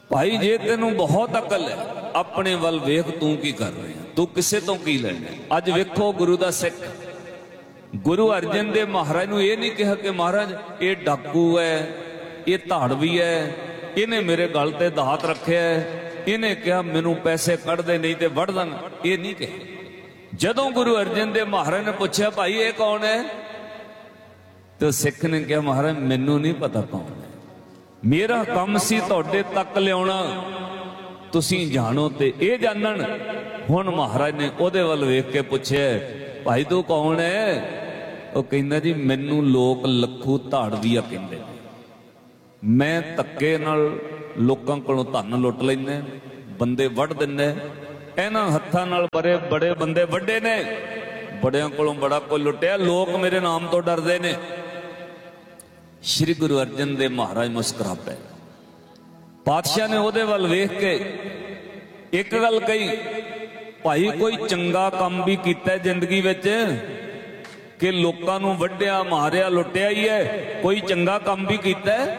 भाई जे तेनू बहुत अकल है अपने वल वेख, तू की कर रहे हैं, तू किसे तो की लेना। अज वेखो गुरु दा सिख गुरु अर्जन देव महाराज नूं ये नहीं कहा कि महाराज ये डाकू है, ये धाड़वी है, इन्हें मेरे गल ते दात रखे है, इन्हें कहा मैनू पैसे कढ़ दे नहीं तो वढ़ दें, ये नहीं कहा। जदों गुरु अर्जन देव महाराज ने पूछा भाई ये कौन है, तो सिख ने कहा महाराज मैनू नहीं पता कौन है, मेरा काम सी तुहाडे तक लियाउणा, तुसीं जाणो ते ये जानन। हुण महाराज ने उहदे वल वेख के पूछे भाई तू कौन है, वो कहंदा जी मैनू लोग लखू धाड़वीआ कहंदे ने, मैं धक्के नाल लोकां कोलों धन लुट लैंदा, बंदे वढ़ दिंदा, इन्हां हत्थां नाल बड़े बड़े बंदे वड्डे ने, बड़ियां कोलों बड़ा कोई लुटिया, लोग मेरे नाम तो डरदे ने। श्री गुरु अर्जन देव महाराज मुस्कुरा पे, पातशाह ने उहदे वल वेख के एक गल कही, भाई कोई चंगा काम भी कीता जिंदगी विच कि लोकां नूं वड्डिया मारिया लुटिया ही है, कोई चंगा काम भी कीता है?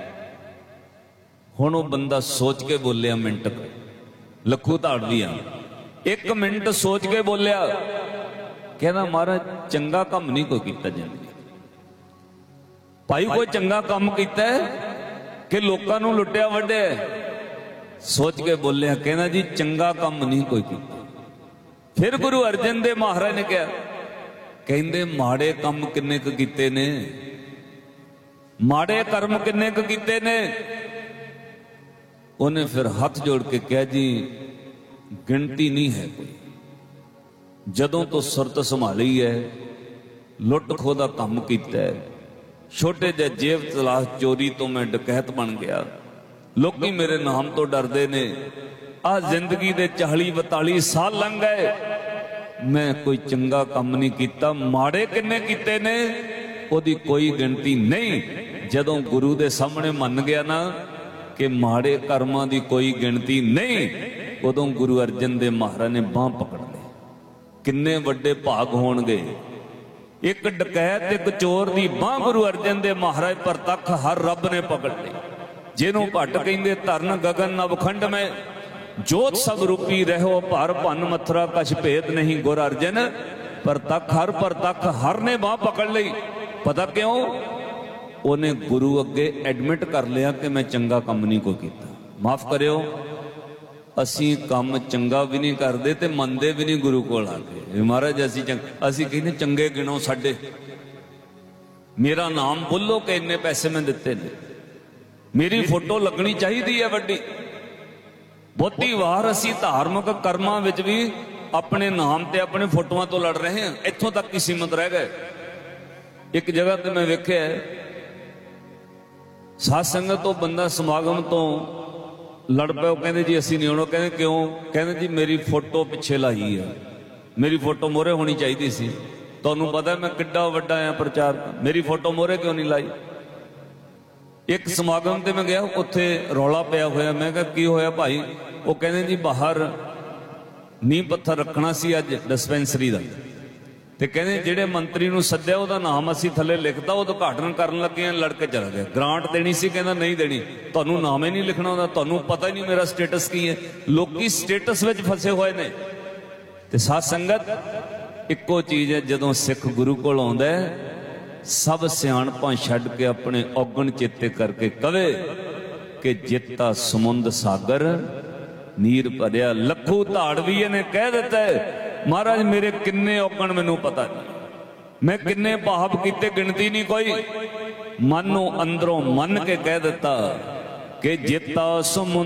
हुण वो बंदा सोच के बोलिया, मिनट लखू धाड़वीआ एक मिनट सोच के बोलिया, कहना महाराज चंगा काम नहीं कोई कीता जिंदगी। भाई कोई चंगा काम कीता है कि लोकां नूं लुटिया वड्डिया? सोच के बोलिया, कहना जी चंगा काम नहीं कोई कीता। फिर गुरु अर्जन देव महाराज ने कहा, कहंदे माड़े काम किन्ने क कीते ने, माड़े कर्म किन्ने क कीते ने? उन्हें फिर हाथ जोड़ के कहा जी गिनती नहीं है कोई, जदों तो सुरत संभाली है लुट खो दा काम कीता है, छोटे जे जेब तलाश चोरी तो मैं डकैत बन गया, लोकी मेरे नाम तो डरदे ने, आ जिंदगी दे 40-42 साल लंघ गए, मैं कोई चंगा काम नहीं कीता। माड़े किन्ने कीते ने ओदी कोई गिनती नहीं। जदों गुरु दे सामने मन गया ना कि माड़े कर्मां दी कोई गिनती नहीं, उदों गुरु अर्जन देव महाराज ने बांह पकड़ ली। किन्ने वड्डे भाग होणगे, एक डकैत एक चोर दी बांह गुरु अर्जन देव महाराज परतख हर रब ने पकड़ ली। जिन्हों भट्ट कहंदे धरन गगन नवखंड में जोत सब रूपी रहो, भर भन मथुरा कछ भेद नहीं, गुर अर्जन परतख हर ने बांह पकड़ ली। पता क्यों? उन्हें गुरु अगे एडमिट कर लिया कि मैं चंगा काम नहीं कोई कीता। माफ करियो, असी काम चंगा भी नहीं करते ते मनते भी नहीं गुरु कोल आके, महाराज असी कहने चंगे गिनो साडे, मेरा नाम बोलो कि इन्ने पैसे मैं दिते ने, मेरी फोटो लगनी चाहिए है वड्डी। बहुती वार असी धार्मिक कर्मां विच भी अपने नाम ते अपने फोटोआं तो लड़ रहे हैं, इत्थों तक की सीमित रह गए। एक जगह ते मैं वेख्या साध संगत तो बंदा समागम तो लड़ पे, कहते जी असी नहीं आना, कहते क्यों? कहते जी मेरी फोटो पिछे लाई है, मेरी फोटो मोहरे होनी चाहिए सी, तुहानूं पता मैं किड्डा वड्डा आ प्रचार, मेरी फोटो मोहरे क्यों नहीं लाई? एक समागम ते मैं गया, उत्थे रौला पिया होया, मैं कहा की होया भाई? वो कहते जी बाहर नींह पत्थर रखना सी अज डिस्पेंसरी का, ते कहते जेड़े मंत्री नूं सद्या उहदा नाम असी थले लिखता, उद्घाटन करन लगे लड़के चला गया, ग्रांट देनी सी, कहना नहीं देनी, तुहानूं नाम ही नहीं लिखना उहदा, तुहानूं पता ही नहीं मेरा स्टेटस की है। लोकी स्टेटस विच फसे हुए ने। ते साध संगत इक्को चीज है, जदों सिख गुरु कोल आउंदा है सब सियाणपां छड्ड के अपने औगण चेते करके कवे कि जिता समुंद सागर नीर भरिया। लखू धाड़वीए ने कह दिता है महाराज मेरे किन्ने औगण मैनू पता नहीं, मैं किन्ने पाप कीते गिनती नहीं कोई। मन नूं अंदरों मन के कह दिता कि जिता समुंद